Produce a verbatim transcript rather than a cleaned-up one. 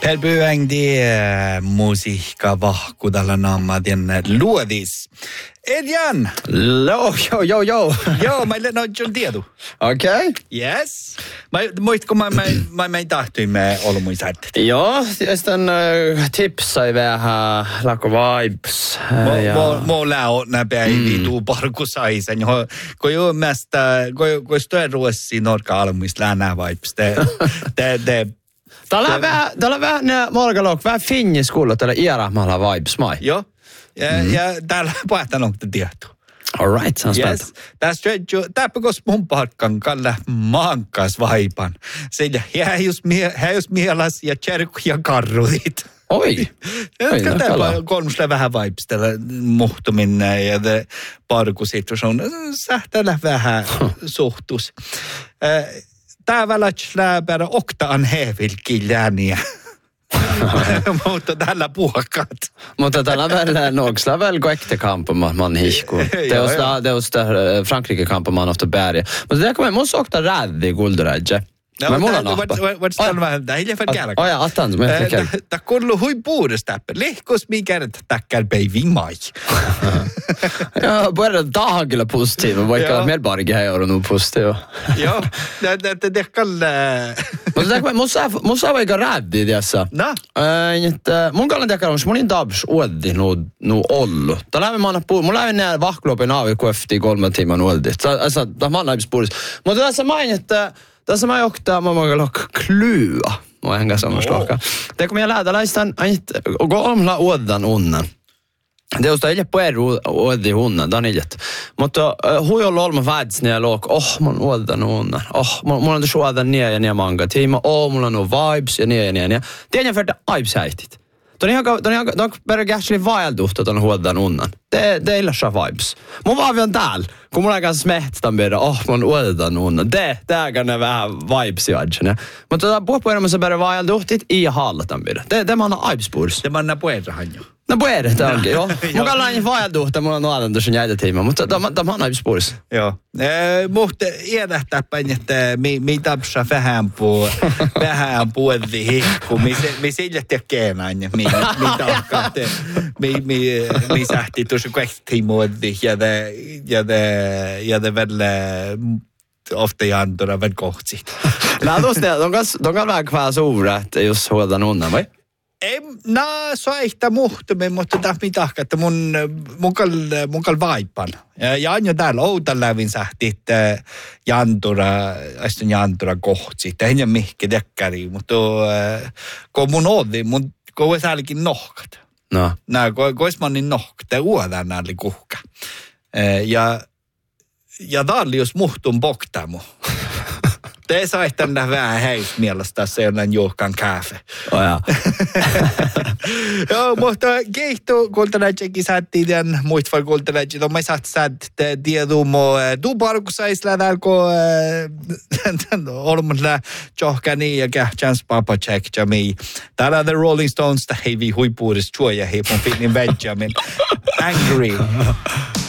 Per byäng det musiikka vahkudalla nammadien luodis. Edjan! Joo, joo, joo, joo. Joo, mä olen noin tiedu. Okei. Okay. Yes. Mä, muistko mä, mä, mä, mä tahtuimme olmuisat? Joo, sitten äh, tipsai vähän lako vibes. Äh, ja... Mä läo näpä ei tuu parkusaisen. Kun joo mästä, kun stöön ruossi norka almuista läänää vibes. Te, te, te Täällä on vähän, täällä on vähän, morgalok, vähän finniskulla täällä iärahmalla vibes, mai. Joo, ja, mm. ja täällä päätän onko te tietoa. All right, sounds yes. Tässä on jo, täppäkos mun parkkan kalle maankas vaipan. Sillä häjus, häjus mielas ja tjärkku ja karrutit. Oi. Ja täällä kolmusle vähän vibes tällä muhtuminen ja parkusituation. Sähtäällä vähän suhtus. Tää välats läpärä oktaan hevilkilläniä. Mutta tällä puhakat. Mutta tällä välillä noksla väl goekte kampumaan man hihku. Teosta teosta Frankrike kampumaan ofta berg. Mutta det kommer måste okta räddi guldrädje. Mä mulla on nappa. What's done vähän? Tää hilja färkäällä. Oja, attan mä färkäällä. Tää kullu hui puudesta. Lehkos mikä tackar baby mai. Ja, börjar dagen kyllä positiva. Vaikka medborgare här gör nog positiva. Joo, det det kalle. Mutta det måste måste vara räddi tässä. No. Äh, että mun kallan tekee on mun dabs uuddi nu nu ollu. Tällä mä anna puu. Mulla on nää vahklopin aavi kuefti kolme timan uuddi. Alltså, tämä man läps puudis. Mutta tässä main että tässä mä johtaa mamma lokka klua. Mä en kanssa omasta lokka. Det kommer jag lära lästan och gå omla uuddan unnan. Det är just det på er uuddi hunnan danillet. Mutta hui on olma väds när lok. Oh, man uuddan unnan. Oh, man man det så där ner ja ner manga tiima. Oh, mulla no vibes ja ner ner ner. Det är ungefär det vibes heitit. Då ni har då ni har då börjar gasli wild ut att den uuddan unnan. Det det är läsa vibes. Mun var vi on täällä. Kun mulla on smehtan bära, oh, man uuddan unnan. Det det kan vähän vibes i adjene. Mutta tota puhua enemmän se börjar wild ut i hallatan bära. Det det man har vibes puhus. Det man när poetra han jo. No puede, tämä onkin, joo. Mun kallaan niin vaeltuhta, mulla on nuolen tuossa jäitä tiima, mutta tämä on aibis puolissa. Joo. Mutta iedähtää päin, että mi tapsa vähän puu, vähän puolti hikku, mi sille tekee näin, mi tahkaa, mi sähti tuossa kaikki muoddi, ja det, ja det, ja det väl ofta i andra väl kohtit. Nej, då ställer de kan de kan vara kvar så orätt just hållan undan, vai? Ei, no, se ei sitä muhtumme, mutta tämä mitä, että mun, mun kal, mun kal vaipan. Ja, ja on jo täällä outan lävin sähti, että jantura, astun jantura kohti. Tämä ei ole mihki dekkäri, mutta kun mun oli, mun, kun olisi ainakin nohkat. No. Nää, kun olisi mä niin nohkat, tämä uodaan nää oli kuhka. Ja, ja tää oli jos muhtun poktamu. Det sa että tänne vähän häis mielestä se on juokan kaffe. Oh ja. Joo, mutta keihto kultalaitsekin saattiin tämän muistval kultalaitsit. On mä saat saat tiedu mo du parkusais lähdään ko olmulla johkani ja kähtsans papa check jami. Täällä The Rolling Stones heavy huipuudesta chuoja hipon fitnin Benjamin. Angry.